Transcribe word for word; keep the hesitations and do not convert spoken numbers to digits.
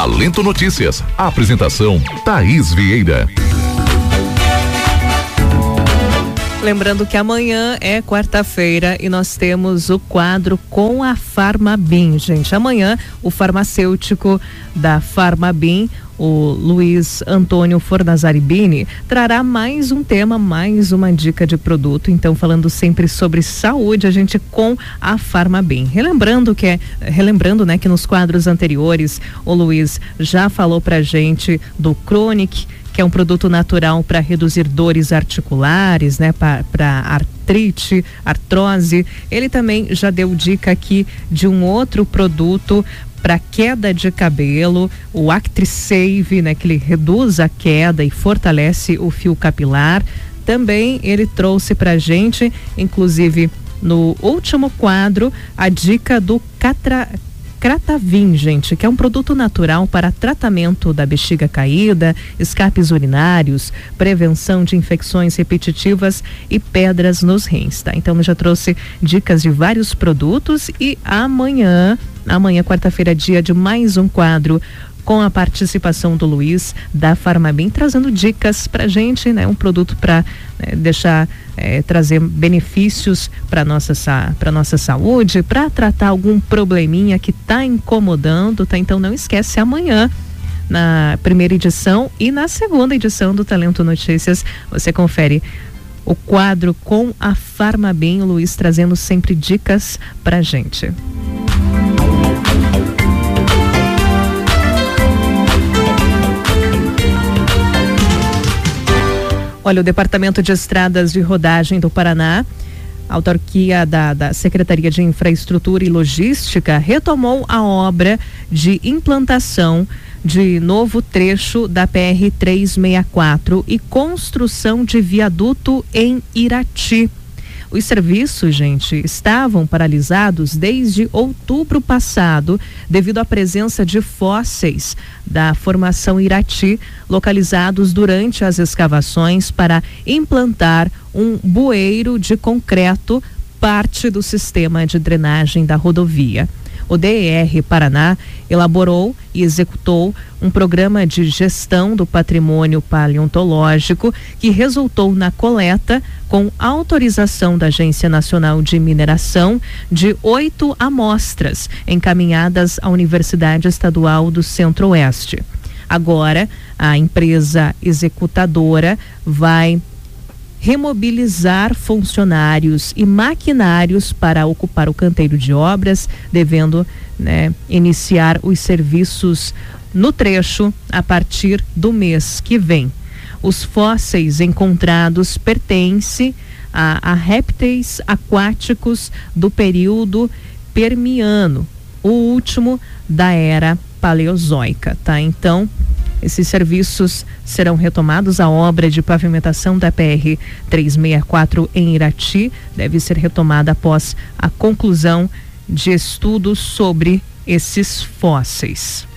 Talento Notícias. Apresentação Thaís Vieira. Lembrando que amanhã é quarta-feira e nós temos o quadro com a Farmabim, gente. Amanhã o farmacêutico da Farmabim, o Luiz Antônio Fornazaribini, trará mais um tema, mais uma dica de produto. Então, falando sempre sobre saúde, a gente com a Farmabim. Relembrando que é, relembrando, né, que nos quadros anteriores o Luiz já falou pra gente do Chronic, que é um produto natural para reduzir dores articulares, né, para artrite, artrose. Ele também já deu dica aqui de um outro produto para queda de cabelo, o ActriSave, né, que ele reduz a queda e fortalece o fio capilar. Também ele trouxe pra gente, inclusive no último quadro, a dica do Catra Cratavin, gente, que é um produto natural para tratamento da bexiga caída, escapes urinários, prevenção de infecções repetitivas e pedras nos rins, tá? Então, eu já trouxe dicas de vários produtos e amanhã, amanhã, quarta-feira, dia de mais um quadro com a participação do Luiz da Farmabim, trazendo dicas pra gente, né? Um produto para né, deixar, é, trazer benefícios para nossa para nossa saúde, para tratar algum probleminha que tá incomodando, tá? Então não esquece, amanhã na primeira edição e na segunda edição do Talento Notícias, você confere o quadro com a Farmabim, o Luiz trazendo sempre dicas pra gente. Olha, o Departamento de Estradas de Rodagem do Paraná, a autarquia da, da Secretaria de Infraestrutura e Logística, retomou a obra de implantação de novo trecho da P R trezentos e sessenta e quatro e construção de viaduto em Irati. Os serviços, gente, estavam paralisados desde outubro passado devido à presença de fósseis da formação Irati localizados durante as escavações para implantar um bueiro de concreto, parte do sistema de drenagem da rodovia. O D E R Paraná elaborou e executou um programa de gestão do patrimônio paleontológico que resultou na coleta, com autorização da Agência Nacional de Mineração, de oito amostras encaminhadas à Universidade Estadual do Centro-Oeste. Agora, a empresa executadora vai remobilizar funcionários e maquinários para ocupar o canteiro de obras, devendo, né, iniciar os serviços no trecho a partir do mês que vem. Os fósseis encontrados pertencem a, a répteis aquáticos do período Permiano, o último da era paleozoica, tá? Então, esses serviços serão retomados. A obra de pavimentação da P R trezentos e sessenta e quatro em Irati deve ser retomada após a conclusão de estudos sobre esses fósseis.